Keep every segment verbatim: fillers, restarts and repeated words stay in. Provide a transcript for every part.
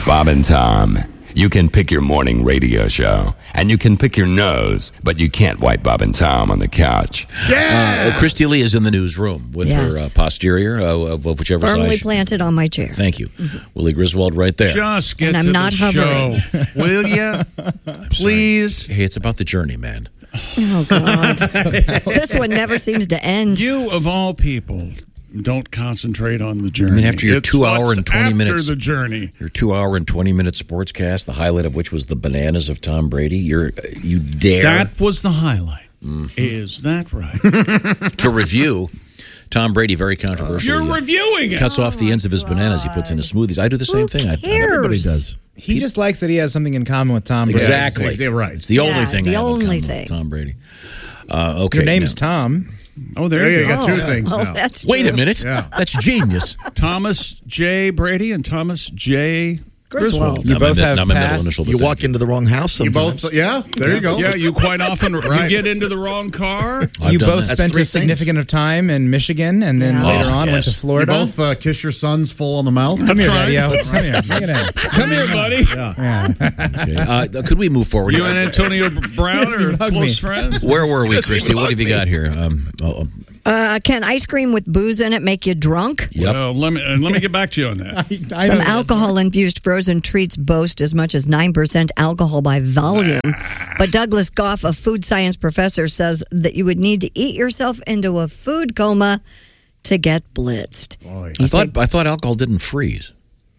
Bob and Tom. You can pick your morning radio show, and you can pick your nose, but you can't wipe Bob and Tom on the couch. Yeah! Uh, Christy Lee is in the newsroom with Yes. her uh, posterior uh, of whichever Firmly side. planted on my chair. Thank you. Mm-hmm. Willie Griswold right there. Just get And I'm to not the hovering. show, will you? Please. Hey, it's about the journey, man. Oh, God. This one never seems to end. You, of all people, don't concentrate on the journey. I mean, after your It's two hour what's and twenty after minutes, the journey. your two hour and twenty minute sportscast, the highlight of which was the bananas of Tom Brady. You're you dare That was the highlight. Mm-hmm. Is that right? to review Tom Brady, very controversial. You're uh, reviewing it. Cuts off the ends of his bananas he puts in his smoothies. I do the same Who thing. I, cares? Everybody does. He just likes that he has something in common with Tom Brady. Exactly. Yeah, right. It's the Yeah, only thing. the I have in only common with thing. Tom Brady. Uh, okay. Your name's now- Tom. Oh, there Yeah, you you go. got two things Oh, now. that's Wait true. a minute. Yeah. That's genius. Thomas J. Brady and Thomas J. Griswold. Griswold. You Not my both mid- have not my middle passed. initial, You but walk into the wrong house You sometimes. both, yeah, there you go. Yeah, you quite often Right. you get into the wrong car. I've you done both that. spent three a significant of time in Michigan, and then Yeah. later Oh, on went yes. to You Florida. both uh, kiss your sons full on the mouth. Come here, Trying. Daddy. Come here. Look at him. Come here, buddy. Okay. Uh, could we move forward? You and Antonio Brown You are hug close me. friends? Where were we, Christy? What have you got here? Um, oh, Uh, can ice cream with booze in it make you drunk? yep. Well, let me uh, let me get back to you on that. I Some know that's- alcohol-infused frozen treats boast as much as nine percent alcohol by volume. But Douglas Goff, a food science professor, says that you would need to eat yourself into a food coma to get blitzed. He I said- thought I thought alcohol didn't freeze.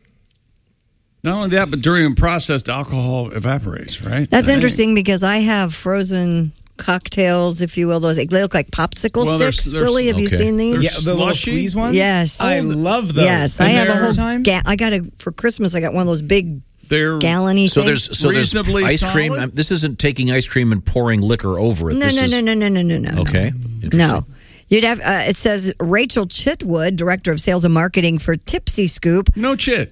Not only that, but during processed alcohol evaporates, right? That's I think. interesting because I have frozen cocktails, if you will. Those they look like popsicle Well, there's- sticks. there's- Willie, have you okay. seen these? Yeah, the little Slushy? squeeze ones? Yes. I love those. Yes, I And have a they're- whole. time? Ga- I got a for Christmas. I got one of those big They're gallon-y So things. there's so there's Reasonably ice cream. solid? Um, This isn't taking ice cream and pouring liquor over it. no, this no, is, no, no, no, no, no, no. Okay. Interesting. No. You'd have. Uh, it says Rachel Chitwood, director of sales and marketing for Tipsy Scoop, no chit.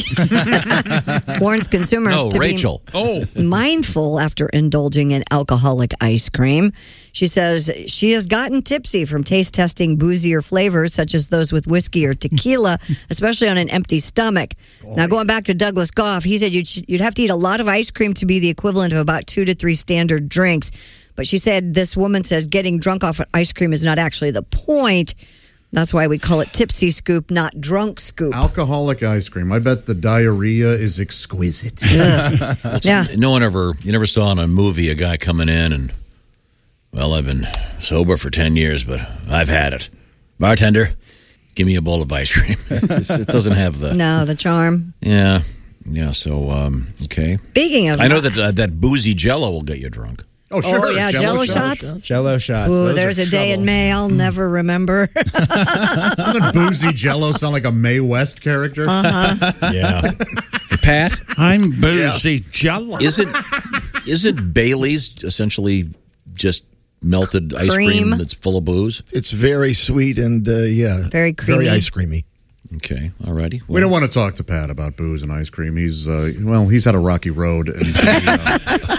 warns consumers No, to Rachel. Oh, be mindful after indulging in alcoholic ice cream. She says she has gotten tipsy from taste testing boozier flavors such as those with whiskey or tequila, especially on an empty stomach. Now, going back to Douglas Goff, he said you'd, you'd have to eat a lot of ice cream to be the equivalent of about two to three standard drinks. But she said this woman says getting drunk off ice cream is not actually the point. That's why we call it Tipsy Scoop, not Drunk Scoop. Alcoholic ice cream. I bet the diarrhea is exquisite. Yeah. No one ever, you never saw in a movie a guy coming in and, well, I've been sober for ten years, but I've had it. Bartender, give me a bowl of ice cream. It's- it doesn't have the, No, the charm. yeah, yeah. So, um, okay. Speaking of, I know that uh, that boozy Jello will get you drunk. Oh, sure. Oh, yeah, Jello shots? Jello shots. Ooh, Those there's are a day in trouble. May I'll never remember. Doesn't boozy Jello sound like a Mae West character? Uh-huh. Yeah. Hey, Pat, I'm boozy jello. is it is it Bailey's essentially just melted ice cream Cream. that's full of booze? It's very sweet and, uh, yeah. Very creamy. Very ice creamy. Okay, all righty. We don't want to talk to Pat about booze and ice cream. He's, uh, well, he's had a rocky road. And, uh,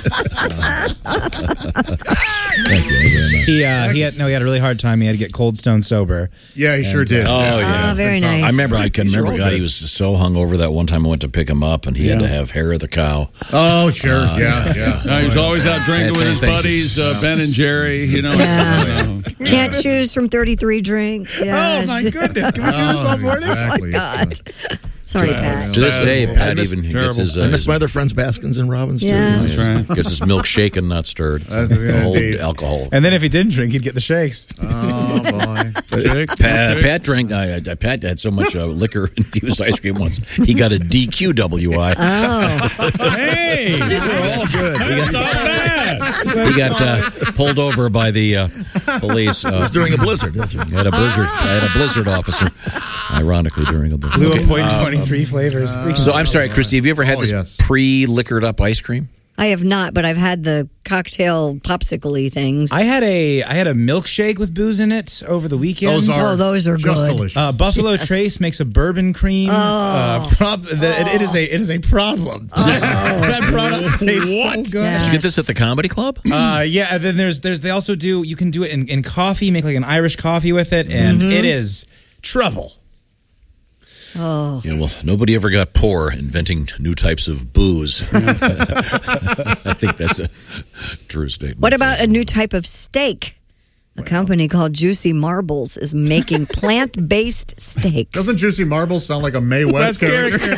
Thank you very much. He uh, he had no, he had a really hard time. He had to get Cold Stone sober. yeah, he sure did. Oh, yeah. Oh, very nice. I remember, I can These are remember a all guy, he good. was so hungover that one time I went to pick him up and he had to have hair of the cow. Oh, sure. yeah, yeah. Uh, he's always out drinking Hey, with his thank you. buddies, uh, Ben and Jerry. You know, Yeah. you know. Can't choose from thirty-three drinks. Yes. Oh my goodness! Can we do this all Oh, morning? exactly. God. Sorry, Pat. To this day, Pat miss- even gets terrible. his, uh, I miss his, my other friends, Baskins and Robbins, too. Yeah. Nice. That's right. gets his milk shaken, not stirred. It's, Uh, it's yeah, all indeed. alcohol. And then if he didn't drink, he'd get the shakes. Oh, boy. Pat, Pat drank. Uh, uh, Pat had so much uh, liquor infused ice cream once. He got a D Q W I. Hey, These are all good. We got, stop that. He got uh, pulled over by the uh, police. Uh, during a blizzard. That's right. had a blizzard. I had a blizzard officer. Ironically, during a blizzard. Blue Okay. point twenty-three flavors. So I'm sorry, Christy. Have you ever had Oh, this yes. pre-liquored up ice cream? I have not, but I've had the cocktail popsicle-y things. I had a I had a milkshake with booze in it over the weekend. Those are, Oh, those are just good. delicious. Uh, Buffalo Yes. Trace makes a bourbon cream. Uh, prob- the, it, it is a it is a problem. that product tastes so good. Yeah. Did you get this at the comedy club? Uh, yeah, and then there's there's they also do you can do it in, in coffee, make like an Irish coffee with it, and Mm-hmm. it is trouble. Oh. Yeah, well, nobody ever got poor inventing new types of booze. I think that's a true statement. What about a new type of steak? A company called Juicy Marbles is making plant-based steaks. Doesn't Juicy Marbles sound like a Mae West character?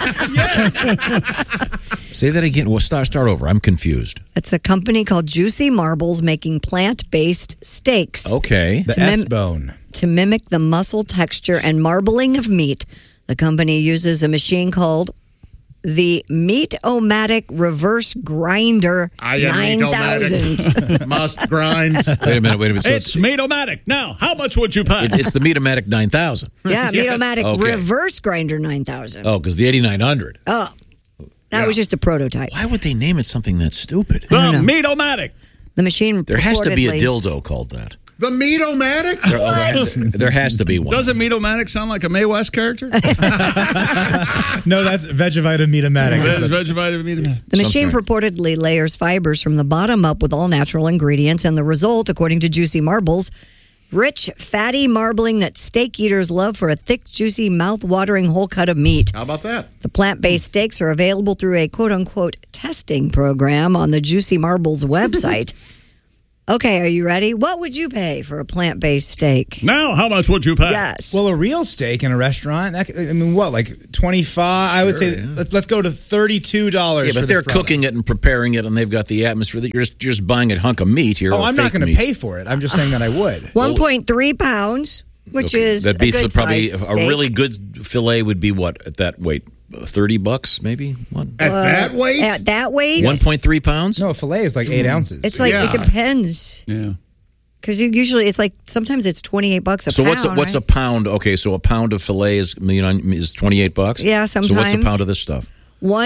Say that again. Well, start, start over. I'm confused. It's a company called Juicy Marbles making plant-based steaks. Okay. The To mim- S-bone. To mimic the muscle texture and marbling of meat, the company uses a machine called the Meat-O-Matic Reverse Grinder I am nine thousand. Meat-O-Matic. Must grind. Wait a minute. Wait a minute. So It's Meat-O-Matic. Now, how much would you pay? It, it's the Meat-O-Matic nine thousand. Yeah, Meat-O-Matic Okay. Reverse Grinder nine thousand. Oh, because the eighty-nine hundred. Oh, that was just a prototype. Why would they name it something that stupid? the Meat-O-Matic. The machine There has to be a reportedly- dildo called that. The Meat-O-Matic? There, oh, there, has, there has to be one. Doesn't Meat-O-Matic sound like a Mae West character? No, that's Vegevita Meat-O-Matic. Veg- Vegevita Meat-O-Matic. The machine Some purportedly layers fibers from the bottom up with all natural ingredients, and the result, according to Juicy Marbles, rich, fatty marbling that steak eaters love for a thick, juicy, mouth-watering whole cut of meat. How about that? The plant-based steaks are available through a quote-unquote testing program on the Juicy Marbles website. Okay, are you ready? What would you pay for a plant-based steak? Now, how much would you pay? Yes. Well, a real steak in a restaurant, that, I mean, what, like twenty-five? I would say let, let's go to thirty-two dollars. Yeah, but they're cooking it and preparing it, and they've got the atmosphere that you're just, you're just buying a hunk of meat here. Oh, or I'm not fake going to meat. pay for it. I'm just saying that I would. one point three pounds, which Okay. is that a beats good the probably size a steak. really good fillet would be what at that weight, thirty bucks maybe. What? At that weight? At that weight, One point three pounds. No, a filet is like eight ounces. it's like Yeah. it depends. Yeah. Because usually it's like sometimes it's twenty eight bucks a So pound. what's a, what's right? a pound? Okay, so a pound of fillet is you know is twenty eight bucks. Yeah, So what's a sometimes. pound of this stuff?